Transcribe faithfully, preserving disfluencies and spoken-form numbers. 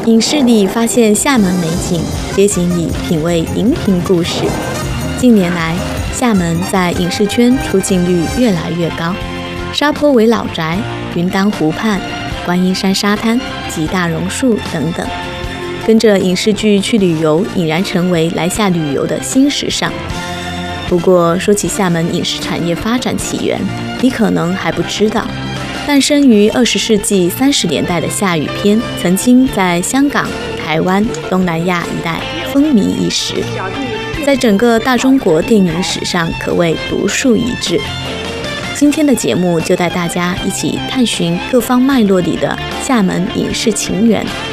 影视里发现厦门美景，街景里品味荧屏故事。近年来，厦门在影视圈出镜率越来越高，沙坡尾老宅、云丹湖畔、观音山沙滩及大榕树等等，跟着影视剧去旅游，已然成为来厦旅游的新时尚。不过，说起厦门影视产业发展起源，你可能还不知道。诞生于二十世纪三十年代的厦语片，曾经在香港、台湾、东南亚一带风靡一时，在整个大中国电影史上可谓独树一帜。今天的节目就带大家一起探寻各方脉络里的厦门影视情缘，